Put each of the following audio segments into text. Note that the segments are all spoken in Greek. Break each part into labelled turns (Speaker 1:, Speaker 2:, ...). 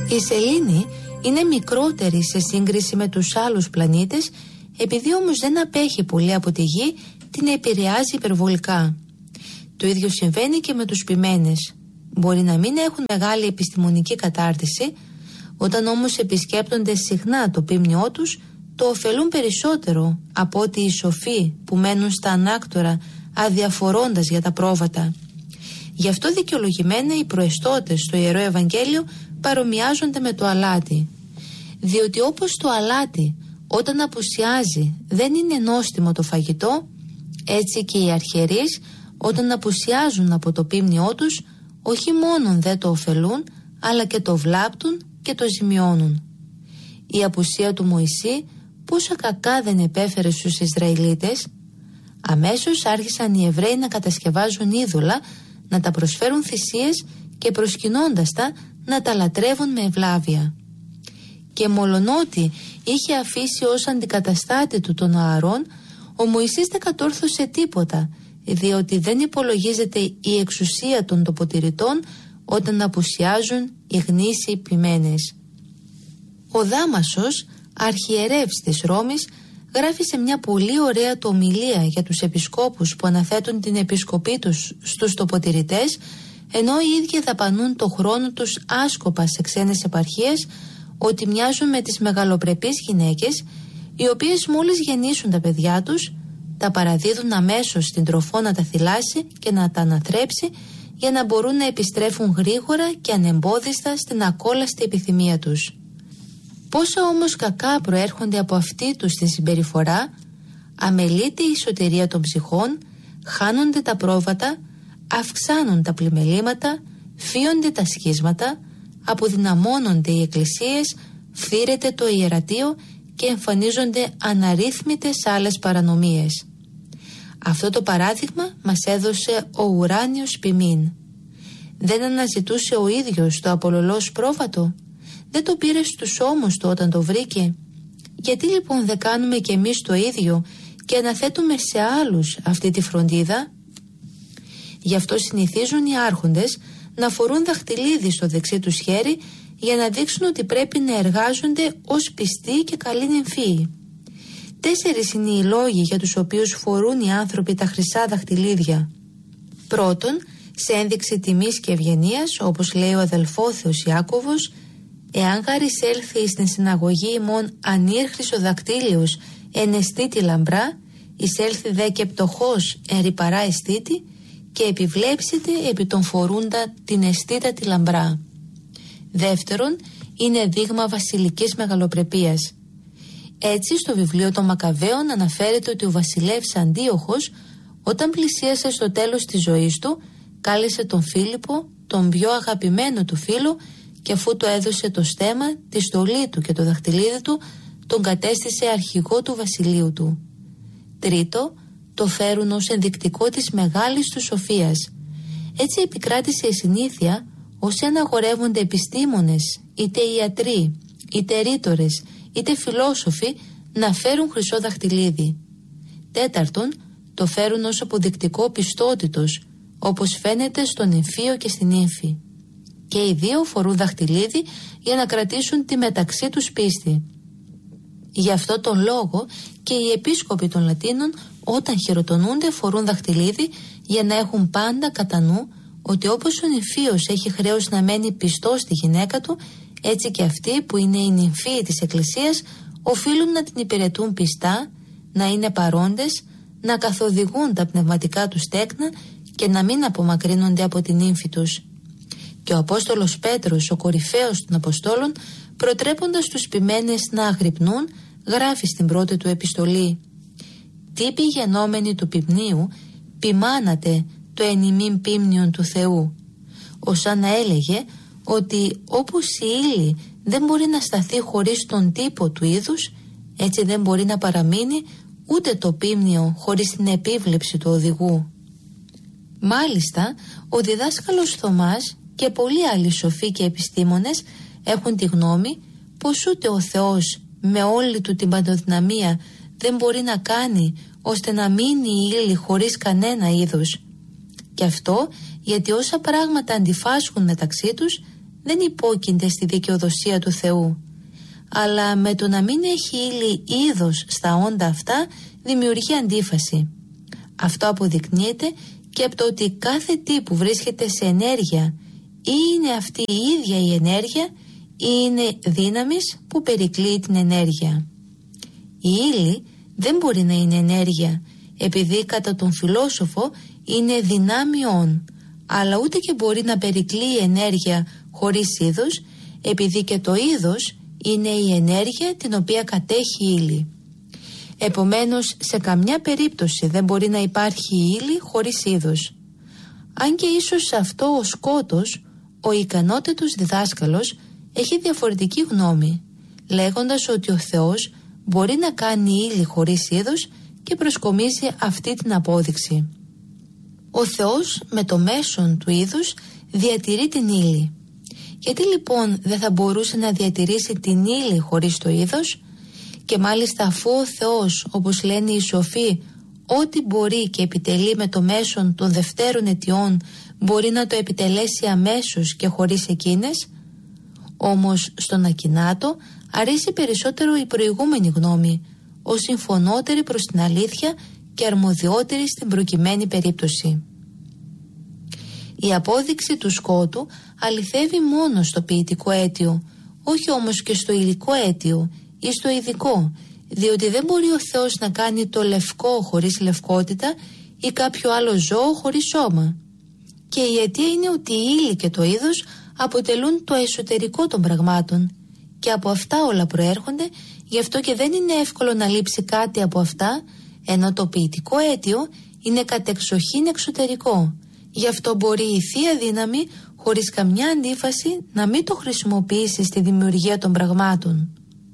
Speaker 1: Η σελήνη είναι μικρότερη σε σύγκριση με τους άλλους πλανήτες, επειδή όμως δεν απέχει πολύ από τη Γη, την επηρεάζει υπερβολικά. Το ίδιο συμβαίνει και με τους ποιμένες. Μπορεί να μην έχουν μεγάλη επιστημονική κατάρτιση, όταν όμως επισκέπτονται συχνά το πίμνιό τους, το ωφελούν περισσότερο από ότι οι σοφοί που μένουν στα ανάκτορα αδιαφορώντας για τα πρόβατα. Γι' αυτό δικαιολογημένα οι προεστώτες στο Ιερό Ευαγγέλιο παρομοιάζονται με το αλάτι. Διότι όπως το αλάτι όταν απουσιάζει δεν είναι νόστιμο το φαγητό, έτσι και οι αρχιερείς όταν απουσιάζουν από το πίμνιό τους όχι μόνον δεν το ωφελούν, αλλά και το βλάπτουν και το ζημιώνουν. Η απουσία του Μωυσή πόσα κακά δεν επέφερε στους Ισραηλίτες. Αμέσως άρχισαν οι Εβραίοι να κατασκευάζουν είδωλα, να τα προσφέρουν θυσίες και προσκυνώντας τα να τα λατρεύουν με ευλάβεια. Και μολονότι είχε αφήσει ως αντικαταστάτη του τον Ααρών, ο Μωυσής δεν κατόρθωσε τίποτα, διότι δεν υπολογίζεται η εξουσία των τοποτηρητών όταν απουσιάζουν οι γνήσιοι ποιμένες. Ο Δάμασος, αρχιερεύς της Ρώμης, γράφει σε μια πολύ ωραία του ομιλία για τους επισκόπους που αναθέτουν την επισκοπή τους στους τοποτηρητές, ενώ οι ίδιοι δαπανούν το χρόνο τους άσκοπα σε ξένες επαρχίες, ότι μοιάζουν με τις μεγαλοπρεπείς γυναίκες, οι οποίες μόλις γεννήσουν τα παιδιά τους, τα παραδίδουν αμέσως στην τροφό να τα θυλάσει και να τα αναθρέψει, για να μπορούν να επιστρέφουν γρήγορα και ανεμπόδιστα στην ακόλαστη επιθυμία τους. Πόσα όμως κακά προέρχονται από αυτή τους την συμπεριφορά, αμελείται η σωτηρία των ψυχών, χάνονται τα πρόβατα, αυξάνουν τα πλημελήματα, φύονται τα σχίσματα, αποδυναμώνονται οι εκκλησίες, φθήρεται το ιερατείο και εμφανίζονται αναρρύθμιτες άλλες παρανομίες. Αυτό το παράδειγμα μας έδωσε ο ουράνιος ποιμήν. Δεν αναζητούσε ο ίδιος το απολωλός πρόβατο? Δεν το πήρε στους ώμους του όταν το βρήκε? Γιατί λοιπόν δεν κάνουμε κι εμείς το ίδιο και αναθέτουμε σε άλλους αυτή τη φροντίδα? Γι' αυτό συνηθίζουν οι άρχοντες να φορούν δαχτυλίδι στο δεξί τους χέρι, για να δείξουν ότι πρέπει να εργάζονται ως πιστοί και καλοί νυμφίοι. 4 είναι οι λόγοι για τους οποίους φορούν οι άνθρωποι τα χρυσά δαχτυλίδια. Πρώτον, σε ένδειξη τιμής και ευγενίας, όπως λέει ο αδελφόθεος Ιάκωβος, εάν γαρισέλθει στην συναγωγή ημών ανήρχρησο δακτύλιος εν αισθήτη λαμπρά, εισέλθει δε και πτωχός εν ρυπαρά αισθήτη, και επιβλέψετε επί τον φορούντα την αισθήτατη λαμπρά. Δεύτερον, είναι δείγμα βασιλικής μεγαλοπρεπίας. Έτσι, στο βιβλίο των Μακαβαίων αναφέρεται ότι ο βασιλεύς Αντίοχος, όταν πλησίασε στο τέλος της ζωής του, κάλεσε τον Φίλιππο, τον πιο αγαπημένο του φίλο, και αφού του έδωσε το στέμμα, τη στολή του και το δαχτυλίδι του, τον κατέστησε αρχηγό του βασιλείου του. Τρίτο, το φέρουν ως ενδεικτικό της μεγάλης του σοφίας. Έτσι επικράτησε η συνήθεια, όσοι αναγορεύονται επιστήμονες, είτε ιατροί, είτε ρήτορες, είτε φιλόσοφοι, να φέρουν χρυσό δαχτυλίδι. Τέταρτον, το φέρουν ως αποδεικτικό πιστότητος, όπως φαίνεται στον νυμφίο και στην ύμφη. Και οι δύο φορούν δαχτυλίδι για να κρατήσουν τη μεταξύ τους πίστη. Γι' αυτό τον λόγο και οι επίσκοποι των Λατίνων, όταν χειροτονούνται, φορούν δαχτυλίδι, για να έχουν πάντα κατά νου ότι όπως ο νυμφίος έχει χρέος να μένει πιστός στη γυναίκα του, έτσι και αυτοί που είναι οι νυμφίοι της Εκκλησίας οφείλουν να την υπηρετούν πιστά, να είναι παρόντες, να καθοδηγούν τα πνευματικά τους τέκνα και να μην απομακρύνονται από την ύμφη τους. Και ο Απόστολος Πέτρος, ο κορυφαίος των Αποστόλων, προτρέποντας τους ποιμένες να αγρυπνούν, γράφει στην πρώτη του επιστολή: «Τύποι γενόμενοι του ποιμνίου, ποιμάνατε το ενημήν ποίμνιον του Θεού», ως να έλεγε ότι όπως η ύλη δεν μπορεί να σταθεί χωρίς τον τύπο του είδους, έτσι δεν μπορεί να παραμείνει ούτε το ποίμνιο χωρίς την επίβλεψη του οδηγού. Μάλιστα, ο διδάσκαλος Θωμάς και πολλοί άλλοι σοφοί και επιστήμονες έχουν τη γνώμη πως ούτε ο Θεός με όλη του την παντοδυναμία δεν μπορεί να κάνει ώστε να μείνει η ύλη χωρίς κανένα είδους. Και αυτό γιατί όσα πράγματα αντιφάσκουν μεταξύ τους δεν υπόκεινται στη δικαιοδοσία του Θεού. Αλλά με το να μην έχει ύλη είδος στα όντα αυτά δημιουργεί αντίφαση. Αυτό αποδεικνύεται και από το ότι κάθε τι που βρίσκεται σε ενέργεια ή είναι αυτή η ίδια η ενέργεια ή είναι δύναμης που περικλείει την ενέργεια. Η ύλη δεν μπορεί να είναι ενέργεια, επειδή κατά τον φιλόσοφο είναι δυνάμιον, αλλά ούτε και μπορεί να περικλείει ενέργεια χωρίς είδος, επειδή και το είδος είναι η ενέργεια την οποία κατέχει η ύλη. Επομένως, σε καμιά περίπτωση δεν μπορεί να υπάρχει ύλη χωρίς είδος. Αν και ίσως σε αυτό ο Σκότος, ο ικανότητος διδάσκαλος, έχει διαφορετική γνώμη, λέγοντας ότι ο Θεός μπορεί να κάνει ύλη χωρίς είδος και προσκομίζει αυτή την απόδειξη. Ο Θεός με το μέσον του είδους διατηρεί την ύλη. Γιατί λοιπόν δεν θα μπορούσε να διατηρήσει την ύλη χωρίς το είδος? Και μάλιστα αφού ο Θεός, όπως λένε οι σοφοί, ό,τι μπορεί και επιτελεί με το μέσον των δευτέρων αιτιών, μπορεί να το επιτελέσει αμέσως και χωρίς εκείνες. Όμως στον Ακινάτο αρέσει περισσότερο η προηγούμενη γνώμη, ως συμφωνότερη προς την αλήθεια και αρμοδιότερη στην προκειμένη περίπτωση. Η απόδειξη του Σκότου αληθεύει μόνο στο ποιητικό αίτιο, όχι όμως και στο υλικό αίτιο ή στο ειδικό, διότι δεν μπορεί ο Θεός να κάνει το λευκό χωρίς λευκότητα ή κάποιο άλλο ζώο χωρίς σώμα. Και η αιτία είναι ότι η ύλη και το είδος αποτελούν το εσωτερικό των πραγμάτων και από αυτά όλα προέρχονται, γι' αυτό και δεν είναι εύκολο να λείψει κάτι από αυτά, ενώ το ποιητικό αίτιο είναι κατεξοχήν εξωτερικό. Γι' αυτό μπορεί η Θεία Δύναμη χωρίς καμιά αντίφαση να μην το χρησιμοποιήσει στη δημιουργία των πραγμάτων.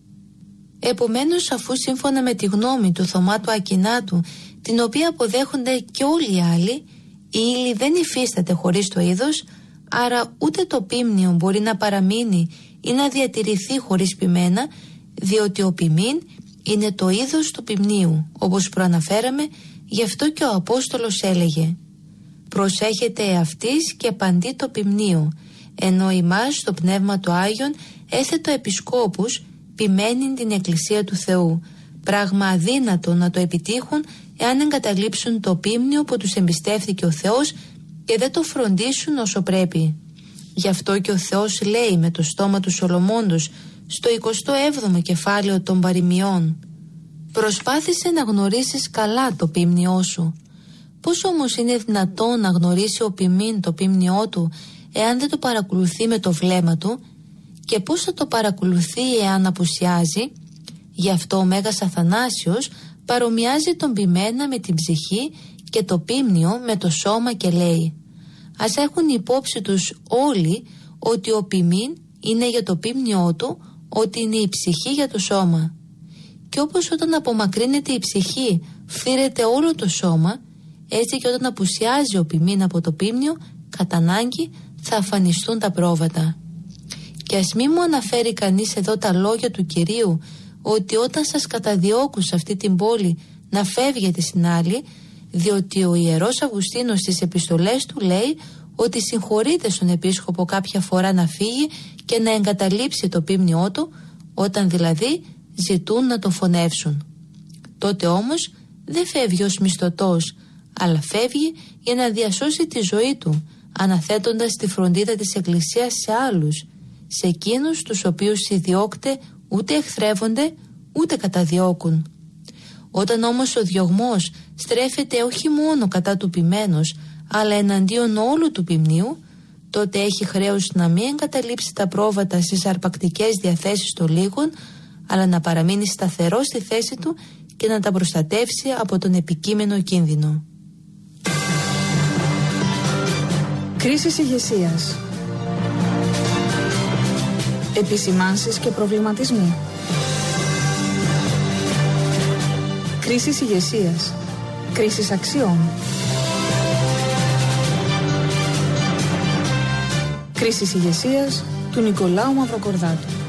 Speaker 1: Επομένως, αφού σύμφωνα με τη γνώμη του Θωμά του Ακινάτου, την οποία αποδέχονται και όλοι οι άλλοι, η ύλη δεν υφίσταται χωρίς το είδος, άρα ούτε το ποίμνιο μπορεί να παραμείνει ή να διατηρηθεί χωρίς ποιμένα, διότι ο ποιμήν είναι το είδος του ποιμνίου, όπως προαναφέραμε, γι' αυτό και ο Απόστολος έλεγε «Προσέχετε εαυτής και παντί το ποιμνίο, ενώ ημάς το Πνεύμα του Άγιον έθετο επισκόπους ποιμένην την Εκκλησία του Θεού, πράγμα αδύνατο να το επιτύχουν εάν εγκαταλείψουν το ποίμνιο που τους εμπιστεύθηκε ο Θεός και δεν το φροντίσουν όσο πρέπει. Γι' αυτό και ο Θεός λέει με το στόμα του Σολομώντος στο 27ο κεφάλαιο των Παροιμιών «Προσπάθησε να γνωρίσεις καλά το ποίμνιό σου». Πώς όμως είναι δυνατόν να γνωρίσει ο ποιμήν το ποίμνιό του εάν δεν το παρακολουθεί με το βλέμμα του, και πώς θα το παρακολουθεί εάν απουσιάζει? Γι' αυτό ο Μέγας Αθανάσιος παρομοιάζει τον ποιμένα με την ψυχή και το ποίμνιο με το σώμα και λέει «Ας έχουν υπόψη τους όλοι ότι ο ποιμήν είναι για το ποίμνιό του, ότι είναι η ψυχή για το σώμα». Και όπως όταν απομακρύνεται η ψυχή φθήρεται όλο το σώμα, έτσι και όταν απουσιάζει ο ποιμήν από το ποίμνιο, κατά ανάγκη θα αφανιστούν τα πρόβατα. Και ας μη μου αναφέρει κανείς εδώ τα λόγια του Κυρίου, ότι όταν σας καταδιώκουν σε αυτή την πόλη να φεύγετε στην άλλη, διότι ο Ιερός Αυγουστίνος στις επιστολές του λέει ότι συγχωρείται στον επίσκοπο κάποια φορά να φύγει και να εγκαταλείψει το ποίμνιό του, όταν δηλαδή ζητούν να τον φωνεύσουν. Τότε όμως δεν φεύγει ως μισθωτός, αλλά φεύγει για να διασώσει τη ζωή του, αναθέτοντας τη φροντίδα της Εκκλησίας σε άλλους, σε εκείνους τους οποίους οι διώκτε ούτε εχθρεύονται ούτε καταδιώκουν. Όταν όμως ο διωγμός στρέφεται όχι μόνο κατά του ποιμένος, αλλά εναντίον όλου του ποιμνίου, τότε έχει χρέος να μην εγκαταλείψει τα πρόβατα στις αρπακτικές διαθέσεις των λίγων, αλλά να παραμείνει σταθερό στη θέση του και να τα προστατεύσει από τον επικείμενο κίνδυνο.
Speaker 2: Κρίσεις ηγεσίας. Επισημάνσεις και προβληματισμοί. Κρίσεις ηγεσίας. Κρίσεις αξιών. Κρίσεις ηγεσίας του Νικολάου Μαυροκορδάτου.